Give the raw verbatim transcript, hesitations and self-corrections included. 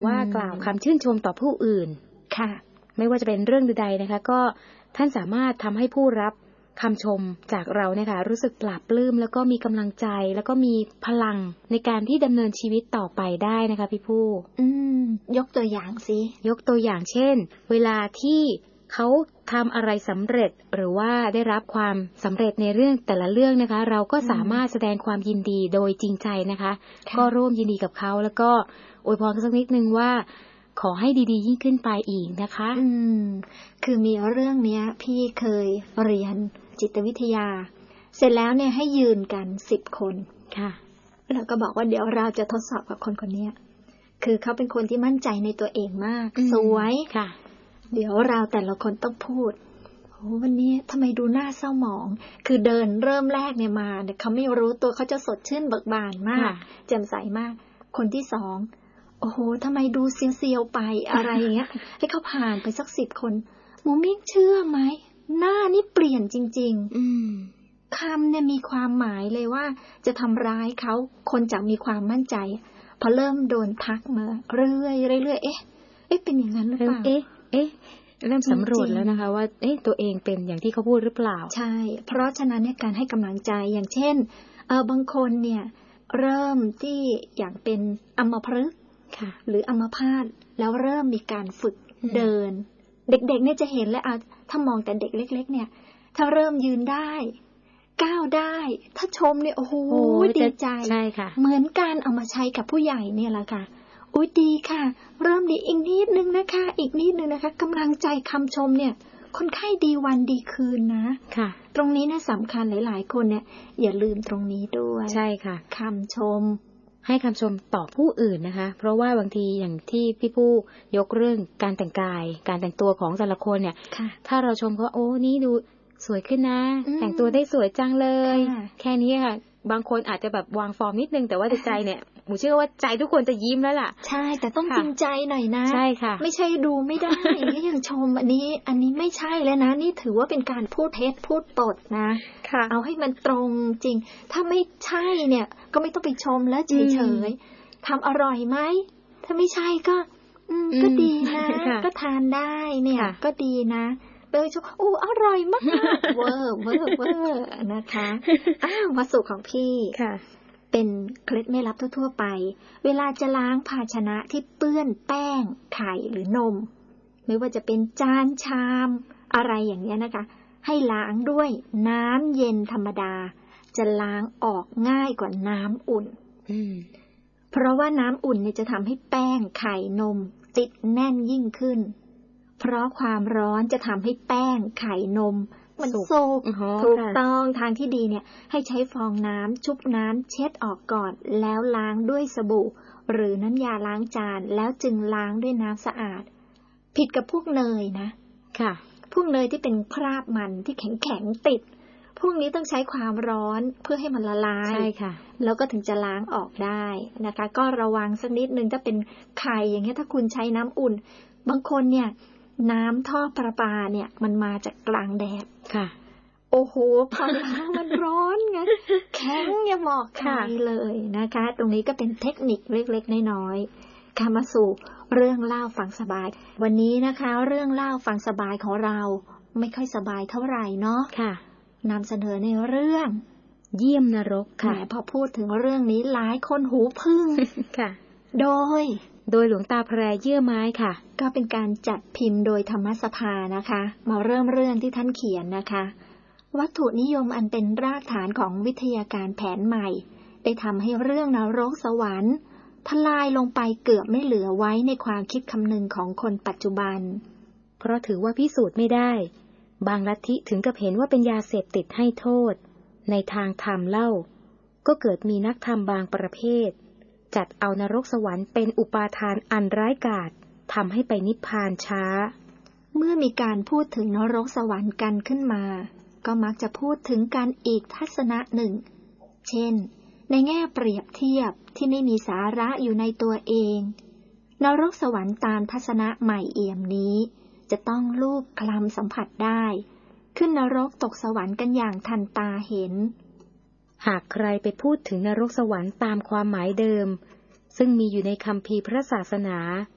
ว่ากล่าวคำชื่นชมต่อผู้อื่นค่ะไม่ว่าจะเป็นเรื่องใดๆนะคะก็ท่านสามารถทำให้ผู้รับคำชมจากเราเนี่ยค่ะรู้สึกปลาบปลื้มแล้วก็มีกำลังใจแล้วก็มีพลังในการที่ดำเนินชีวิตต่อไปได้นะคะพี่ผู้อืมยกตัวอย่างสิยกตัวอย่างเช่นเวลาที่เขาทำอะไรสำเร็จหรือว่าได้รับความสำเร็จในเรื่องแต่ละเรื่องนะคะเราก็สามารถแสดงความยินดีโดยจริงใจนะคะก็ร่วมยินดีกับเขาแล้วก็อวยพรสักนิดนึงว่าขอให้ดีๆยิ่งขึ้นไปอีกนะคะอืมคือมีเรื่องเนี้ยพี่เคยเรียนจิตวิทยาเสร็จแล้วเนี่ยให้ยืนกันสิบคนค่ะแล้วก็บอกว่าเดี๋ยวเราจะทดสอบกับคนคนนี้คือเขาเป็นคนที่มั่นใจในตัวเองมากสวยค่ะเดี๋ยวเราแต่ละคนต้องพูดโอ้วันนี้ทำไมดูหน้าเศร้าหมองคือเดินเริ่มแรกเนี่ยมาเนี่ยเขาไม่รู้ตัวเขาจะสดชื่นเบิกบานมากแจ่มใสมากคนที่สองโอ้โหทำไมดูเซียวๆไปอะไรอย่างเงี้ยให้เขาผ่านไปสักสิบคนหมูมิ่งเชื่อไหมหน้านี่เปลี่ยนจริงๆอืมคำเนี่ยมีความหมายเลยว่าจะทำร้ายเขาคนจะมีความมั่นใจพอเริ่มโดนทักมาเรื่อยๆเรื่อยๆเอ๊ะเอ๊ะเป็นอย่างนั้นหรือเปล่าเอ๊ะเอ๊ะเริ่มสำรวจแล้วนะคะว่าเอ๊ะตัวเองเป็นอย่างที่เขาพูดหรือเปล่าใช่เพราะฉะนั้นเนี่ยการให้กำลังใจอย่างเช่นเออบางคนเนี่ยเริ่มที่อย่างเป็นอัมพฤกษ์หรืออัมพาตแล้วเริ่มมีการฝึกเดินเด็กๆเนี่ยจะเห็นแล้วอ่ะถ้ามองแต่เด็กเล็กๆเนี่ยถ้าเริ่มยืนได้ก้าวได้ถ้าชมเนี่ยโอ้โหดีใจใช่ค่ะเหมือนการเอามาใช้กับผู้ใหญ่เนี่ยแหละค่ะอุ๊ยดีค่ะเริ่มดีอีกนิดนึงนะคะอีกนิดนึงนะคะกำลังใจคำชมเนี่ยคนไข้ดีวันดีคืนนะค่ะตรงนี้เนี่ยสำคัญหลายๆคนเนี่ยอย่าลืมตรงนี้ด้วยใช่ค่ะคำชมให้คำชมต่อผู้อื่นนะคะเพราะว่าบางทีอย่างที่พี่ผู้ยกเรื่องการแต่งกายการแต่งตัวของแต่ละคนเนี่ยถ้าเราชมเขาโอ้นี่ดูสวยขึ้นนะแต่งตัวได้สวยจังเลยแค่นี้ค่ะบางคนอาจจะแบบวางฟอร์มนิดนึงแต่ว่าใจเนี่ยหนูเชื่อว่าใจทุกคนจะยิ้มแล้วล่ะใช่แต่ต้องจริงใจหน่อยนะใช่ค่ะไม่ใช่ดูไม่ได้ก็ยังชมอันนี้อันนี้ไม่ใช่แล้วนะนี่ถือว่าเป็นการพูดเท็จพูดปดนะเอาให้มันตรงจริงถ้าไม่ใช่เนี่ยก็ไม่ต้องไปชมแล้วเฉยๆทำอร่อยไหมถ้าไม่ใช่ก็ก็ดีนะก็ทานได้เนี่ยก็ดีนะเบลชมอู้อร่อยมากเวอร์เวอร์เวอร์นะคะอ้าวมาสู่ของพี่ค่ะเป็นเคล็ดไม่ลับทั่วๆไปเวลาจะล้างภาชนะที่เปื้อนแป้งไข่หรือนมไม่ว่าจะเป็นจานชามอะไรอย่างเงี้ยนะคะให้ล้างด้วยน้ำเย็นธรรมดาจะล้างออกง่ายกว่าน้ำอุ่นเพราะว่าน้ำอุ่นเนี่ยจะทำให้แป้งไข่นมติดแน่นยิ่งขึ้นเพราะความร้อนจะทำให้แป้งไข่นมมันสุกถูกต้องทางที่ดีเนี่ยให้ใช้ฟองน้ำชุบน้ำเช็ดออกก่อนแล้วล้างด้วยสบู่หรือน้ำยาล้างจานแล้วจึงล้างด้วยน้ำสะอาดผิดกับพวกเนยนะค่ะพวกเนยที่เป็นคราบมันที่แข็งๆติดพวกนี้ต้องใช้ความร้อนเพื่อให้มันละลายใช่ค่ะแล้วก็ถึงจะล้างออกได้นะคะก็ระวังสักนิดนึงถ้าเป็นไข่อย่างเงี้ยถ้าคุณใช้น้ำอุ่นบางคนเนี่ยน้ำท่อประปาเนี่ยมันมาจากกลางแดดค่ะโอ้โหพอล้างมันร้อนไงแข็งอย่าบอกใครเลยนะคะตรงนี้ก็เป็นเทคนิคเล็กๆน้อยๆค่ะมาสู่เรื่องเล่าฟังสบายวันนี้นะคะเรื่องเล่าฟังสบายของเราไม่ค่อยสบายเท่าไหร่เนาะค่ะนำเสนอในเรื่องเยี่ยมนรกค่ะพอพูดถึงเรื่องนี้หลายคนหูพึ่งค่ะโดยโดยหลวงตาแพรเยื่อไม้ค่ะก็เป็นการจัดพิมพ์โดยธรรมสภานะคะมาเริ่มเรื่องที่ท่านเขียนนะคะวัตถุนิยมอันเป็นรากฐานของวิทยาการแผนใหม่ได้ทำให้เรื่องนรกสวรรค์ทลายลงไปเกือบไม่เหลือไว้ในความคิดคำนึงของคนปัจจุบันเพราะถือว่าพิสูจน์ไม่ได้บางลัทธิถึงกับเห็นว่าเป็นยาเสพติดให้โทษในทางธรรมเล่าก็เกิดมีนักธรรมบางประเภทจัดเอานรกสวรรค์เป็นอุปาทานอันร้ายกาจทำให้ไปนิพพานช้าเมื่อมีการพูดถึงนรกสวรรค์กันขึ้นมาก็มักจะพูดถึงกันอีกทัศนะหนึ่งเช่นในแง่เปรียบเทียบที่ไม่มีสาระอยู่ในตัวเองนรกสวรรค์ตามทัศนะใหม่เอี่ยมนี้จะต้องลูบคลำสัมผัสได้ขึ้นนรกตกสวรรค์กันอย่างทันตาเห็นหากใครไปพูดถึงนรกสวรรค์ตามความหมายเดิมซึ่งมีอยู่ในคัมภีร์พระศาสนา